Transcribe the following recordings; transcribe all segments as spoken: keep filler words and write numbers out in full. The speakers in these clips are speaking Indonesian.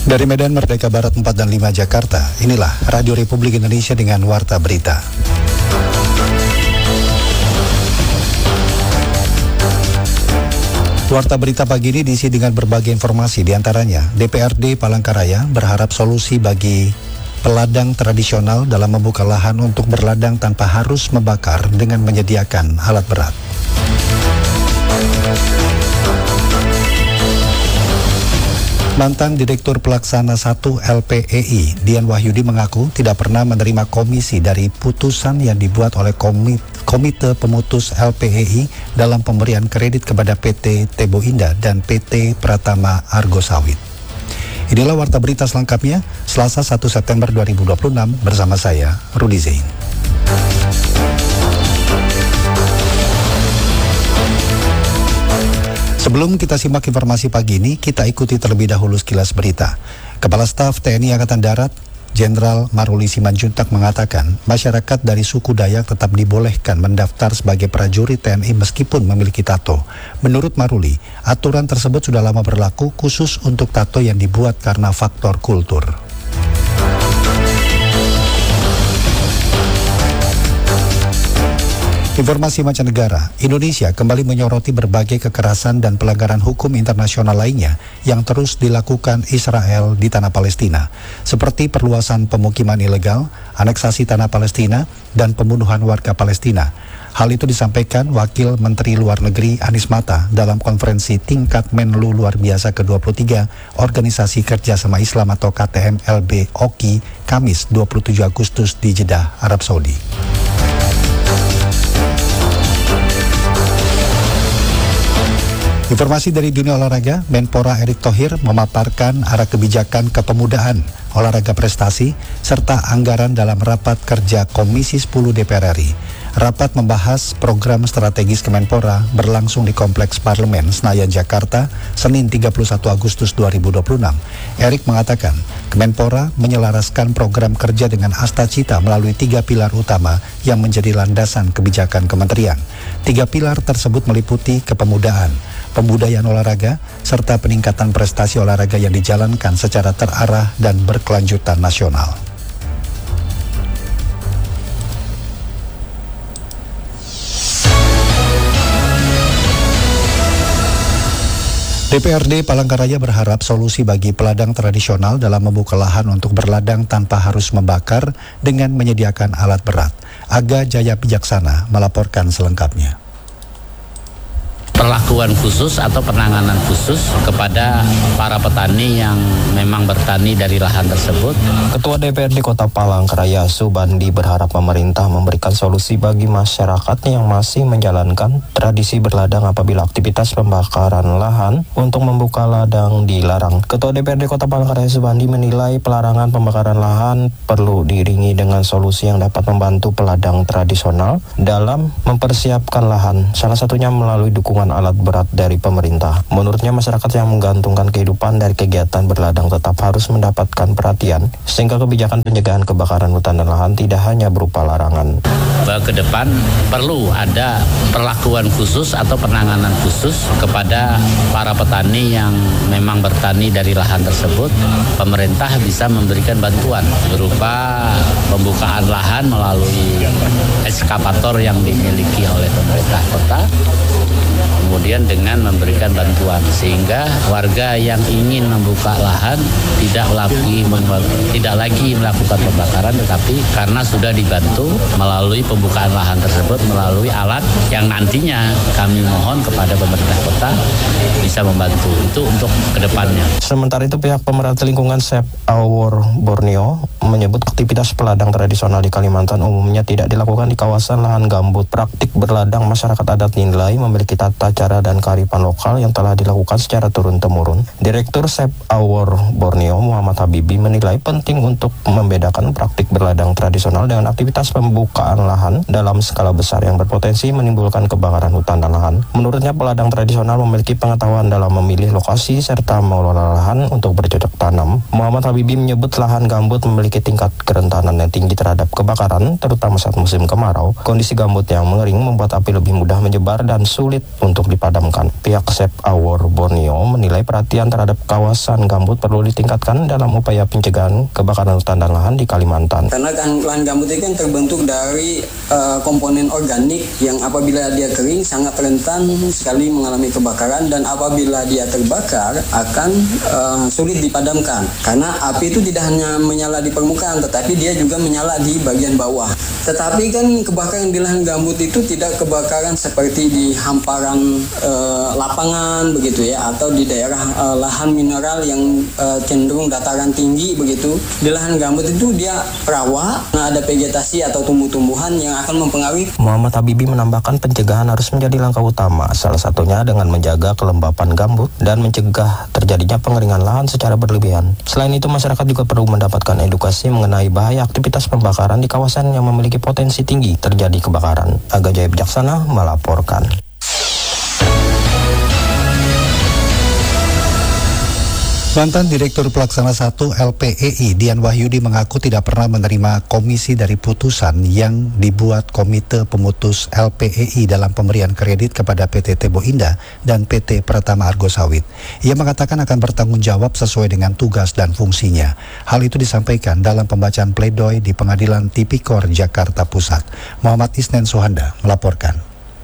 Dari Medan Merdeka Barat empat dan lima Jakarta, inilah Radio Republik Indonesia dengan Warta Berita. Warta Berita pagi ini diisi dengan berbagai informasi, diantaranya D P R D Palangkaraya berharap solusi bagi peladang tradisional dalam membuka lahan untuk berladang tanpa harus membakar dengan menyediakan alat berat. Mantan Direktur Pelaksana satu L P E I, Dian Wahyudi mengaku tidak pernah menerima komisi dari putusan yang dibuat oleh komit, Komite Pemutus L P E I dalam pemberian kredit kepada P T Tebo Indah dan P T Pratama Argo Sawit. Inilah Warta Berita selengkapnya, Selasa satu September dua ribu dua puluh enam, bersama saya, Rudi Zain. Sebelum kita simak informasi pagi ini, kita ikuti terlebih dahulu sekilas berita. Kepala Staf T N I Angkatan Darat, Jenderal Maruli Simanjuntak mengatakan, masyarakat dari suku Dayak tetap dibolehkan mendaftar sebagai prajurit T N I meskipun memiliki tato. Menurut Maruli, aturan tersebut sudah lama berlaku khusus untuk tato yang dibuat karena faktor kultur. Informasi mancanegara, Indonesia kembali menyoroti berbagai kekerasan dan pelanggaran hukum internasional lainnya yang terus dilakukan Israel di tanah Palestina, seperti perluasan pemukiman ilegal, aneksasi tanah Palestina, dan pembunuhan warga Palestina. Hal itu disampaikan Wakil Menteri Luar Negeri Anies Mata dalam konferensi tingkat Menlu luar biasa ke dua puluh tiga Organisasi Kerjasama Islam atau K T M L B O K I Kamis dua puluh tujuh Agustus di Jeddah, Arab Saudi. Informasi dari dunia olahraga, Menpora Erick Thohir memaparkan arah kebijakan kepemudaan, olahraga prestasi, serta anggaran dalam rapat kerja Komisi sepuluh D P R R I. Rapat membahas program strategis Kemenpora berlangsung di Kompleks Parlemen Senayan, Jakarta, Senin tiga puluh satu Agustus dua ribu dua puluh enam. Erick mengatakan, Kemenpora menyelaraskan program kerja dengan Astacita melalui tiga pilar utama yang menjadi landasan kebijakan kementerian. Tiga pilar tersebut meliputi kepemudaan, pembudayaan olahraga, serta peningkatan prestasi olahraga yang dijalankan secara terarah dan berkelanjutan nasional. D P R D Palangkaraya berharap solusi bagi peladang tradisional dalam membuka lahan untuk berladang tanpa harus membakar dengan menyediakan alat berat. Aga Jaya Bijaksana melaporkan selengkapnya. Perlakuan khusus atau penanganan khusus kepada para petani yang memang bertani dari lahan tersebut. Ketua D P R D Kota Palangkaraya Subandi berharap pemerintah memberikan solusi bagi masyarakat yang masih menjalankan tradisi berladang apabila aktivitas pembakaran lahan untuk membuka ladang dilarang. Ketua D P R D Kota Palangkaraya Subandi menilai pelarangan pembakaran lahan perlu diiringi dengan solusi yang dapat membantu peladang tradisional dalam mempersiapkan lahan, salah satunya melalui dukungan alat berat dari pemerintah. Menurutnya masyarakat yang menggantungkan kehidupan dari kegiatan berladang tetap harus mendapatkan perhatian sehingga kebijakan pencegahan kebakaran hutan dan lahan tidak hanya berupa larangan. Bahwa ke depan perlu ada perlakuan khusus atau penanganan khusus kepada para petani yang memang bertani dari lahan tersebut. Pemerintah bisa memberikan bantuan berupa pembukaan lahan melalui ekskavator yang dimiliki oleh pemerintah kota. Kemudian dengan memberikan bantuan sehingga warga yang ingin membuka lahan tidak lagi tidak lagi melakukan pembakaran, tetapi karena sudah dibantu melalui pembukaan lahan tersebut melalui alat yang nantinya kami mohon kepada pemerintah kota bisa membantu itu untuk kedepannya. Sementara itu pihak pemerhati lingkungan Sep Awor Borneo menyebut aktivitas peladang tradisional di Kalimantan umumnya tidak dilakukan di kawasan lahan gambut. Praktik berladang masyarakat adat dinilai memiliki tata cara dan kearifan lokal yang telah dilakukan secara turun-temurun. Direktur Sep Awor Borneo Muhammad Habibi menilai penting untuk membedakan praktik berladang tradisional dengan aktivitas pembukaan lahan dalam skala besar yang berpotensi menimbulkan kebakaran hutan dan lahan. Menurutnya peladang tradisional memiliki pengetahuan dalam memilih lokasi serta mengelola lahan untuk bercocok tanam. Muhammad Habibi menyebut lahan gambut memiliki tingkat kerentanan yang tinggi terhadap kebakaran, terutama saat musim kemarau. Kondisi gambut yang mengering membuat api lebih mudah menyebar dan sulit untuk untuk dipadamkan. Pihak Save Our Borneo menilai perhatian terhadap kawasan gambut perlu ditingkatkan dalam upaya pencegahan kebakaran hutan dan lahan di Kalimantan. Karena kan lahan gambut itu kan terbentuk dari uh, komponen organik yang apabila dia kering sangat rentan sekali mengalami kebakaran, dan apabila dia terbakar akan uh, sulit dipadamkan. Karena api itu tidak hanya menyala di permukaan, tetapi dia juga menyala di bagian bawah. Tetapi kan kebakaran di lahan gambut itu tidak kebakaran seperti di hamparan e, lapangan begitu ya, atau di daerah e, lahan mineral yang e, cenderung dataran tinggi begitu. Di lahan gambut itu dia rawa, nah ada vegetasi atau tumbuh-tumbuhan yang akan mempengaruhi. Muhammad Habibie menambahkan pencegahan harus menjadi langkah utama, salah satunya dengan menjaga kelembapan gambut dan mencegah terjadinya pengeringan lahan secara berlebihan. Selain itu, masyarakat juga perlu mendapatkan edukasi mengenai bahaya aktivitas pembakaran di kawasan yang memiliki potensi tinggi terjadi kebakaran. Aga Jaya Bijaksana melaporkan. Mantan Direktur Pelaksana satu L P E I Dian Wahyudi mengaku tidak pernah menerima komisi dari putusan yang dibuat Komite Pemutus L P E I dalam pemberian kredit kepada P T Tebo Indah dan P T Pratama Argo Sawit. Ia mengatakan akan bertanggung jawab sesuai dengan tugas dan fungsinya. Hal itu disampaikan dalam pembacaan pledoi di Pengadilan Tipikor Jakarta Pusat. Muhammad Isnen Sohanda melaporkan.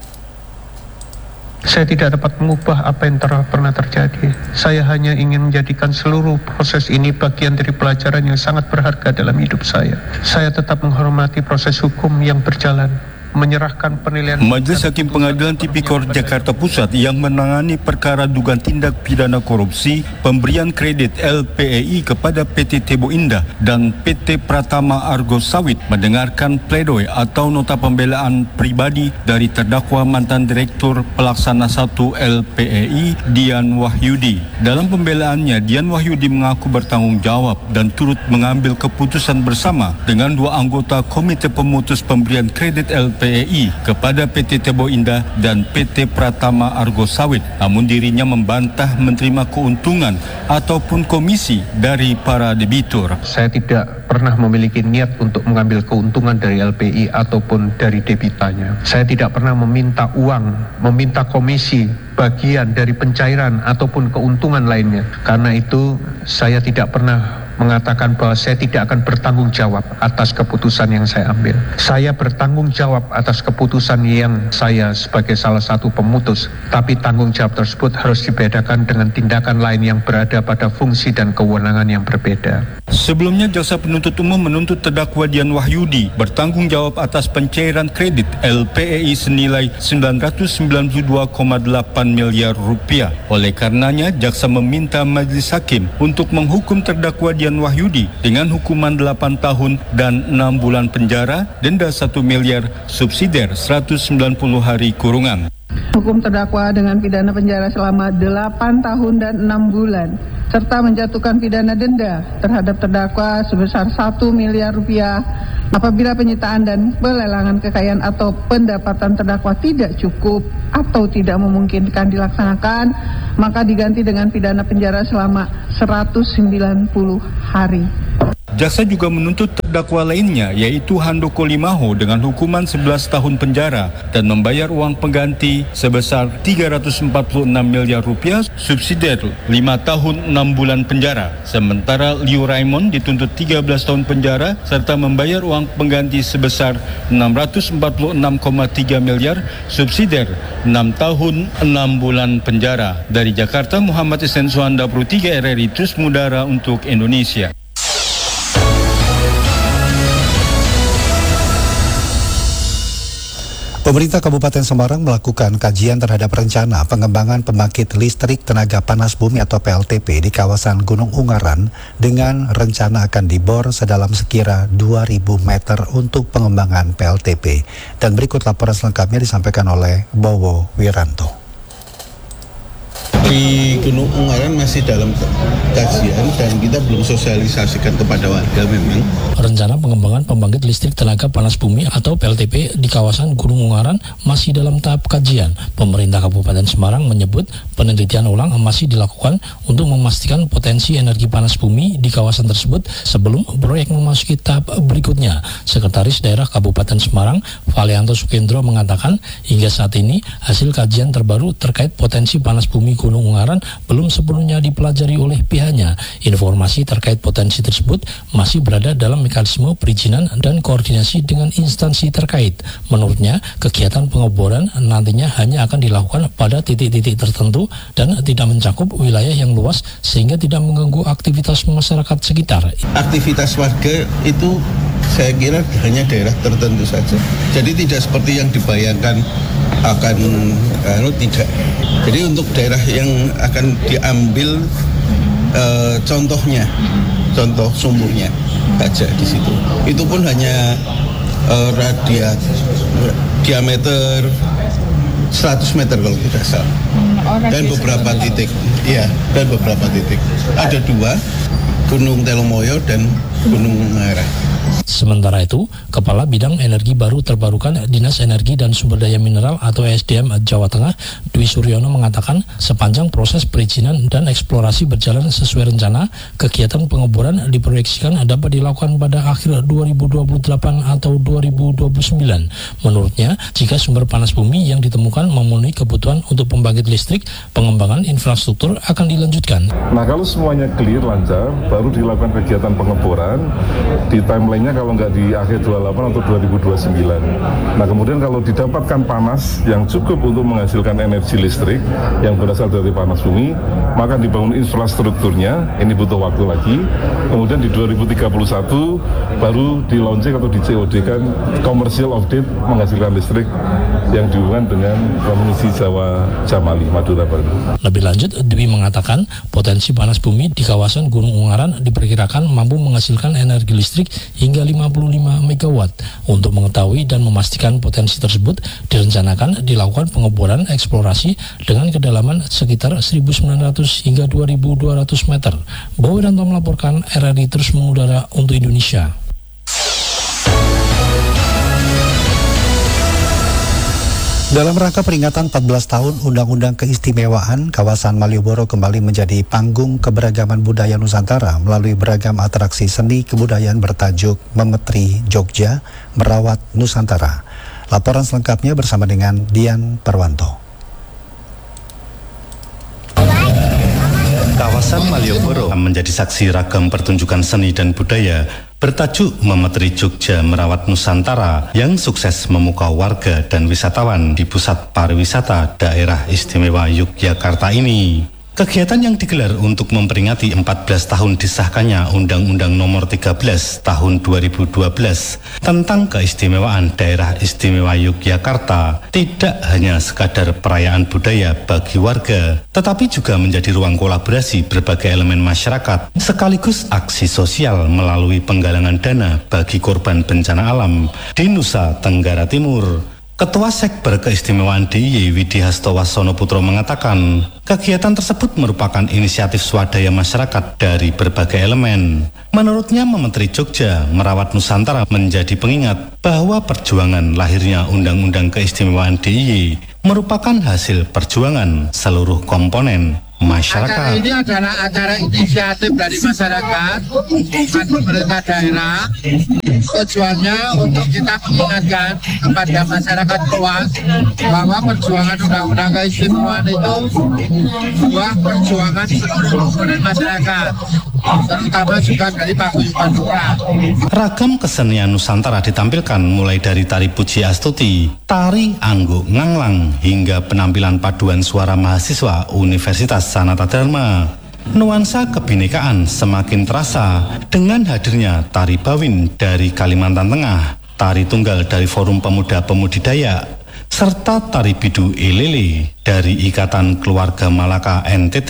Saya tidak dapat mengubah apa yang ter- pernah terjadi. Saya hanya ingin menjadikan seluruh proses ini bagian dari pelajaran yang sangat berharga dalam hidup saya. Saya tetap menghormati proses hukum yang berjalan, menyerahkan penilaian. Majelis Hakim Pengadilan Tipikor Jakarta Pusat yang menangani perkara dugaan tindak pidana korupsi pemberian kredit L P E I kepada P T Tebo Indah dan P T Pratama Argo Sawit mendengarkan pledoi atau nota pembelaan pribadi dari terdakwa mantan Direktur Pelaksana satu L P E I Dian Wahyudi. Dalam pembelaannya, Dian Wahyudi mengaku bertanggung jawab dan turut mengambil keputusan bersama dengan dua anggota Komite Pemutus Pemberian Kredit L P E I kepada P T Tebo Indah dan P T Pratama Argo Sawit. Namun dirinya membantah menerima keuntungan ataupun komisi dari para debitur. Saya tidak pernah memiliki niat untuk mengambil keuntungan dari L P I ataupun dari debitanya. Saya tidak pernah meminta uang, meminta komisi bagian dari pencairan ataupun keuntungan lainnya. Karena itu saya tidak pernah mengatakan bahwa saya tidak akan bertanggung jawab atas keputusan yang saya ambil. Saya bertanggung jawab atas keputusan yang saya sebagai salah satu pemutus, tapi tanggung jawab tersebut harus dibedakan dengan tindakan lain yang berada pada fungsi dan kewenangan yang berbeda. Sebelumnya, Jaksa Penuntut Umum menuntut terdakwa Dian Wahyudi bertanggung jawab atas pencairan kredit L P E I senilai sembilan ratus sembilan puluh dua koma delapan miliar rupiah. Oleh karenanya, Jaksa meminta Majelis Hakim untuk menghukum terdakwa Dian Wahyudi dengan hukuman delapan tahun dan enam bulan penjara, denda satu miliar, subsidiar seratus sembilan puluh hari kurungan. Hukum terdakwa dengan pidana penjara selama delapan tahun dan enam bulan, serta menjatuhkan pidana denda terhadap terdakwa sebesar satu miliar rupiah apabila penyitaan dan pelelangan kekayaan atau pendapatan terdakwa tidak cukup atau tidak memungkinkan dilaksanakan, maka diganti dengan pidana penjara selama seratus sembilan puluh hari. Jaksa juga menuntut terdakwa lainnya, yaitu Handoko Limaho dengan hukuman sebelas tahun penjara dan membayar uang pengganti sebesar tiga ratus empat puluh enam miliar rupiah, subsidiar lima tahun enam bulan penjara. Sementara Liu Raimon dituntut tiga belas tahun penjara serta membayar uang pengganti sebesar enam ratus empat puluh enam koma tiga miliar, subsidiar enam tahun enam bulan penjara. Dari Jakarta, Muhammad Isnen Sohanda, Pro tiga R R I Terus Mudara untuk Indonesia. Pemerintah Kabupaten Semarang melakukan kajian terhadap rencana pengembangan pembangkit listrik tenaga panas bumi atau P L T P di kawasan Gunung Ungaran dengan rencana akan dibor sedalam sekira dua ribu meter untuk pengembangan P L T P. Dan berikut laporan selengkapnya disampaikan oleh Bowo Wiranto. P Di Gunung Ungaran masih dalam kajian dan kita belum sosialisasikan kepada warga memang. Rencana pengembangan pembangkit listrik tenaga panas bumi atau P L T P di kawasan Gunung Ungaran masih dalam tahap kajian. Pemerintah Kabupaten Semarang menyebut penelitian ulang masih dilakukan untuk memastikan potensi energi panas bumi di kawasan tersebut sebelum proyek memasuki tahap berikutnya. Sekretaris Daerah Kabupaten Semarang, Valianto Sukendro mengatakan hingga saat ini hasil kajian terbaru terkait potensi panas bumi Gunung Ungaran belum sepenuhnya dipelajari oleh pihaknya. Informasi terkait potensi tersebut masih berada dalam mekanisme perizinan dan koordinasi dengan instansi terkait. Menurutnya, kegiatan pengeboran nantinya hanya akan dilakukan pada titik-titik tertentu dan tidak mencakup wilayah yang luas sehingga tidak mengganggu aktivitas masyarakat sekitar. Aktivitas warga itu saya kira hanya daerah tertentu saja. Jadi tidak seperti yang dibayangkan akan anu tidak. Jadi untuk daerah yang akan diambil e, contohnya, contoh sumurnya saja di situ. Itu pun hanya e, radius diameter seratus meter kalau tidak salah. Dan beberapa titik, iya, dan beberapa titik. Ada dua, Gunung Telomoyo dan Gunung Ungaran. Sementara itu, Kepala Bidang Energi Baru Terbarukan Dinas Energi dan Sumber Daya Mineral atau S D M Jawa Tengah, Dwi Suryono mengatakan sepanjang proses perizinan dan eksplorasi berjalan sesuai rencana, kegiatan pengeboran diproyeksikan dapat dilakukan pada akhir dua ribu dua puluh delapan atau dua ribu dua puluh sembilan. Menurutnya, jika sumber panas bumi yang ditemukan memenuhi kebutuhan untuk pembangkit listrik, pengembangan infrastruktur akan dilanjutkan. Nah, kalau semuanya clear, lancar, baru dilakukan kegiatan pengeboran di timeline-nya kalau nggak di akhir dua puluh delapan atau dua ribu dua puluh sembilan. Nah, kemudian kalau didapatkan panas yang cukup untuk menghasilkan energi listrik yang berasal dari panas bumi, maka dibangun infrastrukturnya, ini butuh waktu lagi. Kemudian di dua ribu tiga puluh satu baru di launching atau di C O D-kan commercial update menghasilkan listrik yang dihubungkan dengan Provinsi Jawa Jamali, Madura Baru. Lebih lanjut, Dwi mengatakan potensi panas bumi di kawasan Gunung Ungaran diperkirakan mampu menghasilkan energi listrik hingga lima puluh lima megawatt. Untuk mengetahui dan memastikan potensi tersebut, direncanakan dilakukan pengeboran eksplorasi dengan kedalaman sekitar seribu sembilan ratus hingga dua ribu dua ratus meter. Bowi Ranto melaporkan, R R I terus mengudara untuk Indonesia. Dalam rangka peringatan empat belas tahun Undang-Undang Keistimewaan, kawasan Malioboro kembali menjadi panggung keberagaman budaya Nusantara melalui beragam atraksi seni kebudayaan bertajuk Memetri Jogja, Merawat Nusantara. Laporan selengkapnya bersama dengan Dian Perwanto. Kawasan Malioboro menjadi saksi ragam pertunjukan seni dan budaya bertajuk Memetri Jogja, Merawat Nusantara yang sukses memukau warga dan wisatawan di pusat pariwisata daerah istimewa Yogyakarta ini. Kegiatan yang digelar untuk memperingati empat belas tahun disahkannya Undang-Undang Nomor tiga belas Tahun dua ribu dua belas tentang keistimewaan daerah istimewa Yogyakarta tidak hanya sekadar perayaan budaya bagi warga, tetapi juga menjadi ruang kolaborasi berbagai elemen masyarakat sekaligus aksi sosial melalui penggalangan dana bagi korban bencana alam di Nusa Tenggara Timur. Ketua Sekber Keistimewaan D I Y Widi Hasto Wasono Putro mengatakan, kegiatan tersebut merupakan inisiatif swadaya masyarakat dari berbagai elemen. Menurutnya, Memetri Jogja, Merawat Nusantara menjadi pengingat bahwa perjuangan lahirnya Undang-Undang Keistimewaan D I Y merupakan hasil perjuangan seluruh komponen masyarakat. Acara ini adalah acara inisiatif dari masyarakat, bukan pemerintah daerah. Tujuannya untuk kita mengingatkan kepada masyarakat luas bahwa perjuangan Undang-Undang Keistimewaan itu sebuah perjuangan seluruh komponen masyarakat, terutama juga dari paguyuban lurah. Ragam kesenian Nusantara ditampilkan mulai dari tari Puji Astuti, tari Angguk Nganglang, hingga penampilan paduan suara mahasiswa Universitas Sanata Dharma. Nuansa kebinekaan semakin terasa dengan hadirnya tari Bawin dari Kalimantan Tengah, tari Tunggal dari Forum Pemuda-Pemudi Dayak, serta tari Bidu Elele dari Ikatan Keluarga Malaka N T T.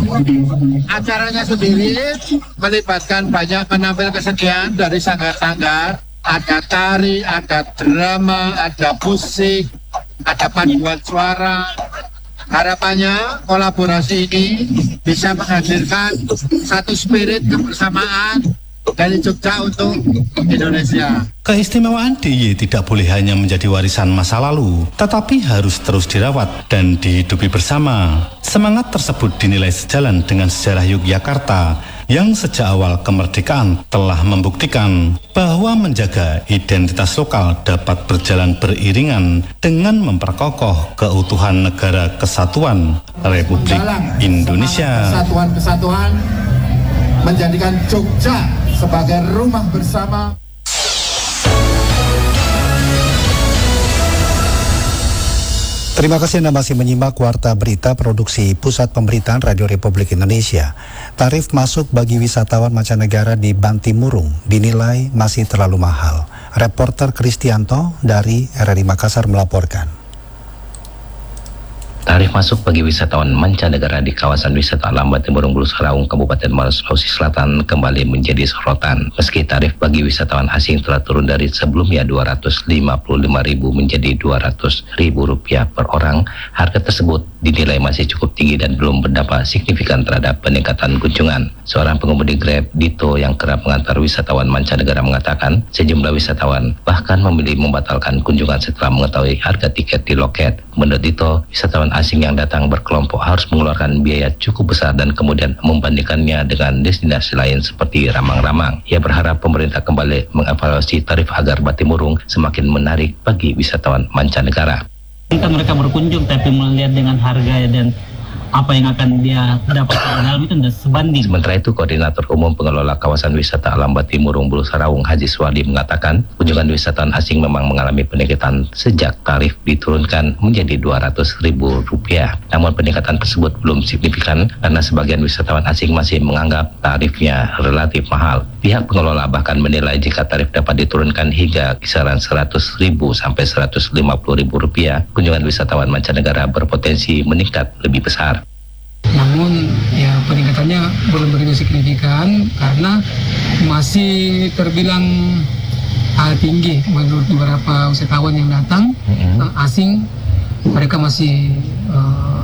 Acaranya sendiri melibatkan banyak penampil kesenian dari sanggar-sanggar, ada tari, ada drama, ada musik, ada paduan suara, Harapannya kolaborasi ini bisa menghadirkan satu spirit kebersamaan dari Jogja untuk Indonesia. Keistimewaan D I Y tidak boleh hanya menjadi warisan masa lalu, tetapi harus terus dirawat dan dihidupi bersama. Semangat tersebut dinilai sejalan dengan sejarah Yogyakarta yang sejak awal kemerdekaan telah membuktikan bahwa menjaga identitas lokal dapat berjalan beriringan dengan memperkokoh keutuhan negara kesatuan Republik Indonesia. Kesatuan-kesatuan menjadikan Jogja sebagai rumah bersama. Terima kasih Anda masih menyimak Warta Berita Produksi Pusat Pemberitaan Radio Republik Indonesia. Tarif masuk bagi wisatawan mancanegara di Bantimurung dinilai masih terlalu mahal. Reporter Kristianto dari R R I Makassar melaporkan. Tarif masuk bagi wisatawan mancanegara di kawasan wisata alam Bantimurung Bulu Saraung, Kabupaten Maros, Sulawesi Selatan kembali menjadi sorotan. Meski tarif bagi wisatawan asing telah turun dari sebelumnya dua ratus lima puluh lima ribu menjadi dua ratus ribu rupiah per orang, harga tersebut dinilai masih cukup tinggi dan belum berdampak signifikan terhadap peningkatan kunjungan. Seorang pengemudi Grab, Dito, yang kerap mengantar wisatawan mancanegara mengatakan sejumlah wisatawan bahkan memilih membatalkan kunjungan setelah mengetahui harga tiket di loket. Menurut Dito, wisatawan asing yang datang berkelompok harus mengeluarkan biaya cukup besar dan kemudian membandingkannya dengan destinasi lain seperti Ramang-Ramang. Ia berharap pemerintah kembali mengevaluasi tarif agar Bantimurung semakin menarik bagi wisatawan mancanegara. Kita mereka berkunjung tapi melihat dengan harga dan apa yang akan dia dapatkan dalam itu tidak sebanding. Sementara itu, Koordinator Umum Pengelola Kawasan Wisata Alam Bantimurung Bulu Saraung, Haji Swadi, mengatakan kunjungan wisatawan asing memang mengalami peningkatan sejak tarif diturunkan menjadi dua ratus ribu rupiah. Namun peningkatan tersebut belum signifikan karena sebagian wisatawan asing masih menganggap tarifnya relatif mahal. Pihak pengelola bahkan menilai jika tarif dapat diturunkan hingga kisaran seratus ribu sampai seratus lima puluh ribu rupiah, kunjungan wisatawan mancanegara berpotensi meningkat lebih besar. Namun ya peningkatannya belum begitu signifikan karena masih terbilang hal tinggi menurut beberapa wisatawan yang datang mm-hmm. asing. Mereka masih uh,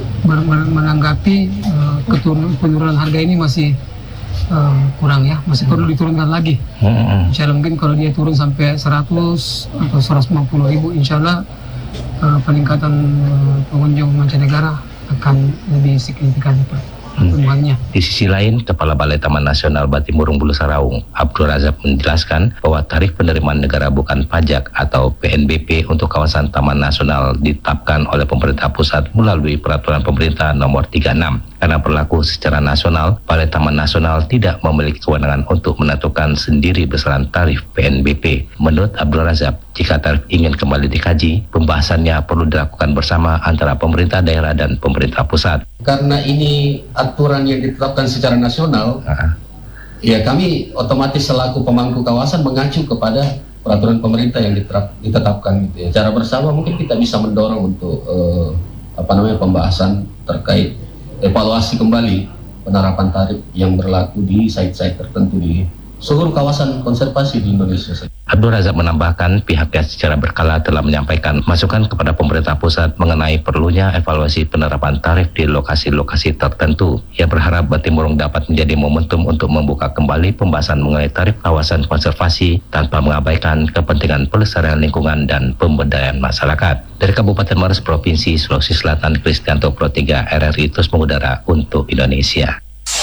menanggapi uh, penurunan harga ini masih uh, kurang ya, masih perlu diturunkan lagi. Mm-hmm. Insya Allah mungkin kalau dia turun sampai seratus atau seratus lima puluh ribu, insya Allah uh, peningkatan uh, pengunjung mancanegara akan lebih signifikan pertumbuhannya. Hmm. Di sisi lain, Kepala Balai Taman Nasional Bantimurung Bulu Saraung, Abdul Razak, menjelaskan bahwa tarif penerimaan negara bukan pajak atau P N B P untuk kawasan Taman Nasional ditetapkan oleh pemerintah pusat melalui Peraturan Pemerintah Nomor tiga puluh enam. Karena berlaku secara nasional, Balai Taman Nasional tidak memiliki kewenangan untuk menentukan sendiri besaran tarif P N B P. Menurut Abdul Razak, jika tarif ingin kembali dikaji, pembahasannya perlu dilakukan bersama antara pemerintah daerah dan pemerintah pusat. Karena ini aturan yang ditetapkan secara nasional, uh-huh. ya kami otomatis selaku pemangku kawasan mengacu kepada peraturan pemerintah yang diterap, ditetapkan. Gitu ya. Cara bersama mungkin kita bisa mendorong untuk uh, apa namanya pembahasan terkait evaluasi kembali penerapan tarif yang berlaku di site-site tertentu di seluruh kawasan konservasi di Indonesia. Abdul Razak menambahkan pihaknya secara berkala telah menyampaikan masukan kepada pemerintah pusat mengenai perlunya evaluasi penerapan tarif di lokasi-lokasi tertentu. Ia berharap Bantimurung dapat menjadi momentum untuk membuka kembali pembahasan mengenai tarif kawasan konservasi tanpa mengabaikan kepentingan pelestarian lingkungan dan pemberdayaan masyarakat. Dari Kabupaten Maros, Provinsi Sulawesi Selatan, Kristianto Pro tiga R R I terus mengudara untuk Indonesia.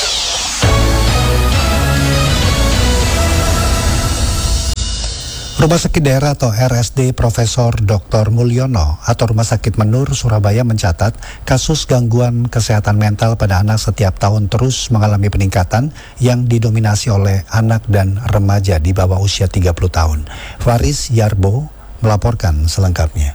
Rumah Sakit Daerah atau R S D Profesor Doktor Mulyono atau Rumah Sakit Menur Surabaya mencatat kasus gangguan kesehatan mental pada anak setiap tahun terus mengalami peningkatan yang didominasi oleh anak dan remaja di bawah usia tiga puluh tahun. Faris Yarbo melaporkan selengkapnya.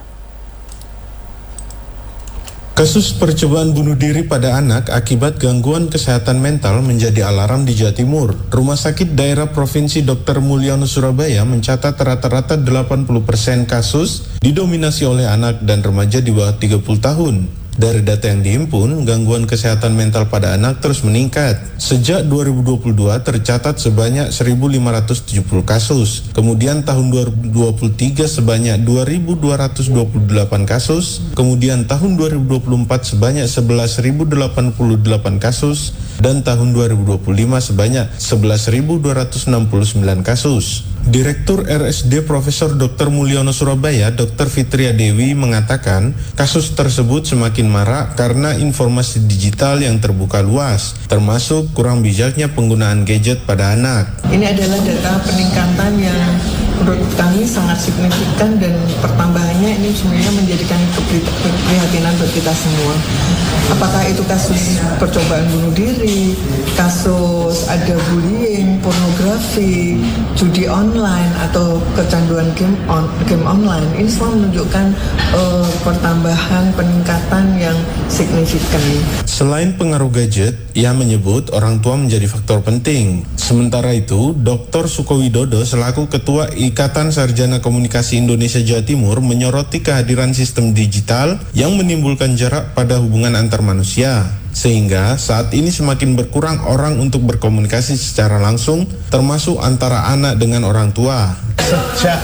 Kasus percobaan bunuh diri pada anak akibat gangguan kesehatan mental menjadi alarm di Jawa Timur. Rumah Sakit Daerah Provinsi Doktor Mulyono Surabaya mencatat rata-rata delapan puluh persen kasus didominasi oleh anak dan remaja di bawah tiga puluh tahun. Dari data yang dihimpun, gangguan kesehatan mental pada anak terus meningkat. Sejak dua ribu dua puluh dua tercatat sebanyak seribu lima ratus tujuh puluh kasus. Kemudian tahun dua ribu dua puluh tiga sebanyak dua ribu dua ratus dua puluh delapan kasus. Kemudian tahun dua ribu dua puluh empat sebanyak sebelas ribu delapan puluh delapan kasus. Dan tahun dua ribu dua puluh lima sebanyak sebelas ribu dua ratus enam puluh sembilan kasus. Direktur R S D Profesor Doktor Mulyono Surabaya, Doktor Fitria Dewi mengatakan kasus tersebut semakin marak karena informasi digital yang terbuka luas, termasuk kurang bijaknya penggunaan gadget pada anak. Ini adalah data peningkatan yang menurut kami sangat signifikan dan pertambahannya ini sebenarnya menjadikan keprihatinan buat kita semua. Apakah itu kasus percobaan bunuh diri, kasus ada bullying, pornografi, judi online atau kecanduan game on game online, ini semua menunjukkan uh, pertambahan peningkatan yang signifikan. Selain pengaruh gadget, ia menyebut orang tua menjadi faktor penting. Sementara itu, Doktor Sukowidodo selaku Ketua Ikatan Sarjana Komunikasi Indonesia Jawa Timur menyoroti kehadiran sistem digital yang menimbulkan jarak pada hubungan antar manusia. Sehingga saat ini semakin berkurang orang untuk berkomunikasi secara langsung, termasuk antara anak dengan orang tua. Sejak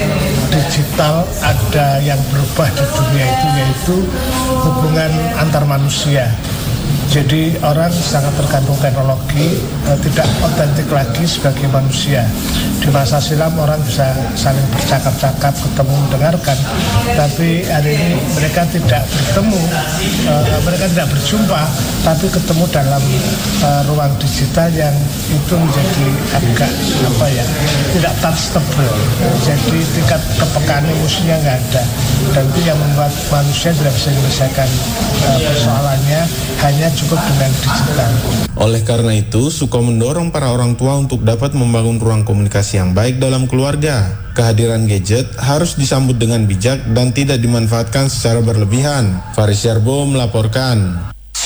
digital ada yang berubah di dunia itu, yaitu hubungan antar manusia. Jadi orang sangat tergantung teknologi, eh, tidak otentik lagi sebagai manusia. Di masa silam orang bisa saling bercakap-cakap, ketemu, mendengarkan. Tapi hari ini mereka tidak bertemu, eh, mereka tidak berjumpa, tapi ketemu dalam eh, ruang digital yang itu menjadi agak apa ya, tidak touchable. Jadi tingkat kepekaan emosinya nggak ada. Dan itu yang membuat manusia tidak bisa menyelesaikan eh, persoalannya hanya cukup dengan digital. Oleh karena itu, Suko mendorong para orang tua untuk dapat membangun ruang komunikasi yang baik dalam keluarga. Kehadiran gadget harus disambut dengan bijak dan tidak dimanfaatkan secara berlebihan. Faris Yarbo melaporkan.